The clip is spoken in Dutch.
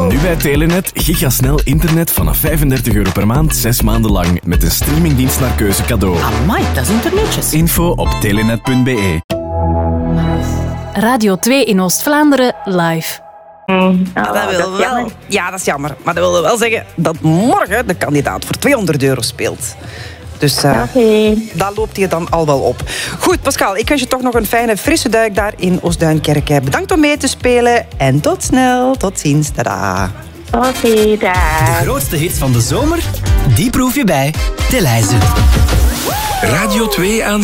Nu bij Telenet, gigasnel internet vanaf €35 per maand, 6 maanden lang. Met een streamingdienst naar keuze cadeau. Amai, dat is internetjes. Info op telenet.be. Radio 2 in Oost-Vlaanderen live. Dat wil wel. Ja, dat is jammer. Maar dat wil wel zeggen dat morgen de kandidaat voor €200 speelt. Dus dat loopt hier dan al wel op. Goed, Pascal, ik wens je toch nog een fijne, frisse duik daar in Oostduinkerke. Bedankt om mee te spelen en tot snel. Tot ziens. Tada. Oké, dag. De grootste hits van de zomer, die proef je bij Telijzen. Radio 2 aan